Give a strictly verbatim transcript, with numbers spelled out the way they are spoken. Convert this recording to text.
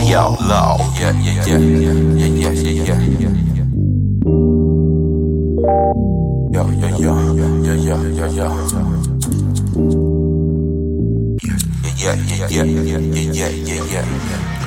yo, low. Yeah, yeah, yeah, yeah, yeah, yeah, yeah, yeah. Yo, yo, yo, yo, yo, yo, yo. Yeah, yeah, yeah, yeah, yeah, yeah, yeah, yeah.